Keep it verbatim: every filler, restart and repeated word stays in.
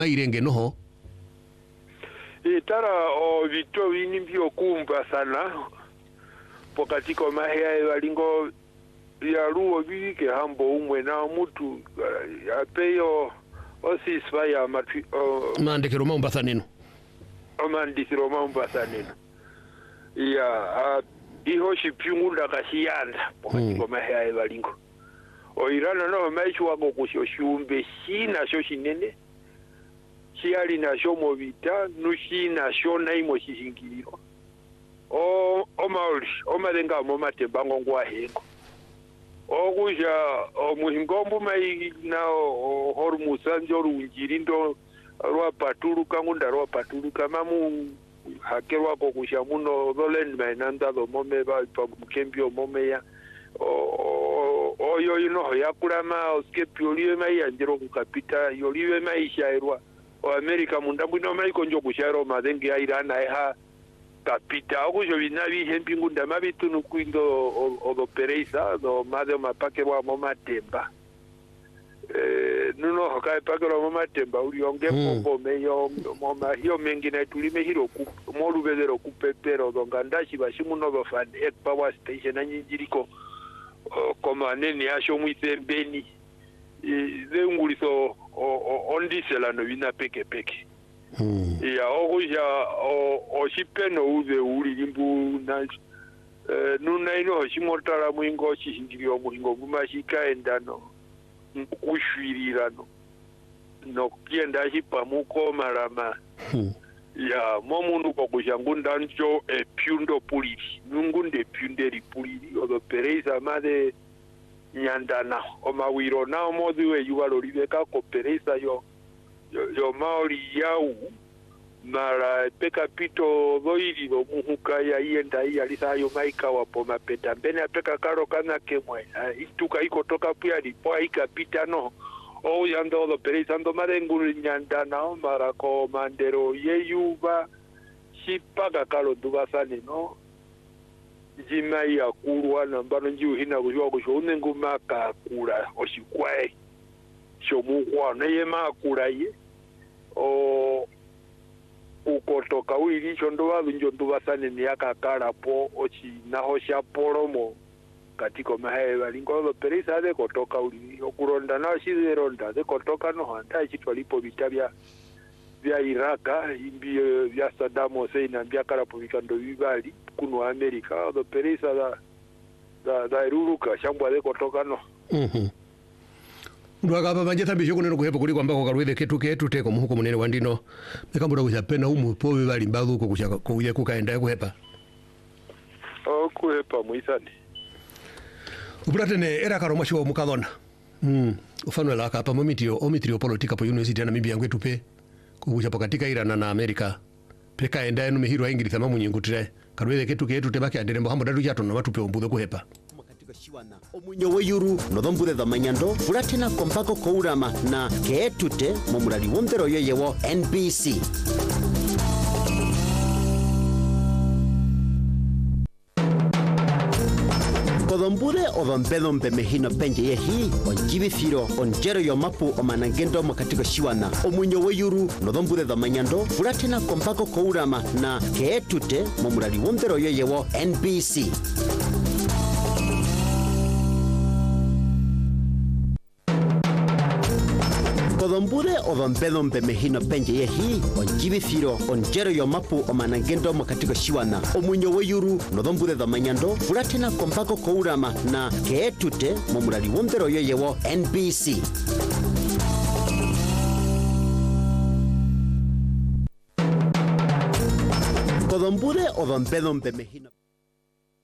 irenge noho itara o vito vini mbio kumba sana pokati ko mahia evalingo ya ruo vike hambo umwe na mutu apeyo osisva ya matri mandikiro Mombasa nino o mandikiro Mombasa nino ya iho shipyungunda kasiyanda pokati ko mahia evalingo o irana no maichu wako kusho shumbe shina sho shinene chiali na shomo vita nushina shona imo shishingiro o o mauli o malenga mo matembango ngwa hengo o kuja o muhingombo mai na o hormusa njoru njirindo rwa paturu kangunda rwa paturu kama mu hakerwa ko kusha muno dolen mai nanda do mome ba pa mkembio mome ya o o yo ino ya kurama o skepio mai ya njero kukapita yo liwe mai shairwa o America mundambu no mai konjo kusharo madengi ya irana eha kapita okujo binabi hempingunda mabitunu kwindo o do pereisa do made mapake wa moma temba eh nuno hokai pake wa moma temba uri onge pombo meyo moma hiyo mengine tulime hiro ku molu bedero ku pepero do gandashi bashimuno do fan ek power station anyiriko koma nene asho muitembeni ze nguliso ondisela no bina peke peke hmm ya okuja o shipeno uze uli limbu na nuna ino shimotara mwingo shingiro mwingo bumashika endano kushwirirano no kienda shipamuko marama hmm ya momundu ko kujangunda njo e pyundo puliri nungunde pyunderi puliri odo pereisa made nyandana o mawiro na omodwe yuwalo libeka ko pereisa yo yo, yo maori yau mara peka pito doiri do muhuka ya ienda ya lisa yo maika wapo mapeta mbene peka karo kana kemwe ituka iko toka pia lipo ika pita no o yando do pereisa ndo marengu nyandana mara ko mandero yeyuba shipaga kalo dubasane no jima ya kurwa na mbano njiu hina kujua kusho unengu maka kura oshikwae shomukwa na ye makura ye o ukotoka uili chondo walu njondu basane ni yaka kara po ochi naho sha poromo katiko mahe balingo lo perisa de kotoka uli okuronda na shizeronda de kotoka no handa chitwalipo vitabia vya Iraka imbi vya Saddam Hussein na vya kara povikando vibali kuno Amerika do perisa da da da iruruka shambwa de kotoka no mhm ndwaga baba njeta bisho kuneno kuhepa kuli kwamba ko kalwele ketu ketu teko muhuko munene wandino mekambuda kuchapena umu po bibali mbazu ko kuchaka ko uye kukaenda kuhepa o kuhepa muisani upratene era karo mwashi mukadona mm ufano la kapa momitio omitrio politika po university na mibia ngwetu pe kukuchapa katika Irana na Amerika peka enda enu mihiro ingiriza mamunyingutire kalwele ketu ketu tebaki anderembo hambo dadu jato na watu pe ombudo kuhepa shiwana omunyo weyuru nodhombure dhamanyando furatena kompako kourama na keetute momurali womdero yoyewo N B C Kodhombure odhombedo mpemehino penje yehi onjibithiro onjero yomapu omanangendo mokatiko shiwana omunyo weyuru nodhombure dhamanyando furatena kompako kourama na keetute momurali womdero yoyewo N B C Kodhombure odhombedo mpemehino penje yehi onjibithiro onjero yomapu omanangendo mokatiko shiwana omunyo weyuru nodhombure dhamanyando furatena kompako kourama na keetute momurali womdero yoyewo N B C Kodhombure odhombedo mpemehino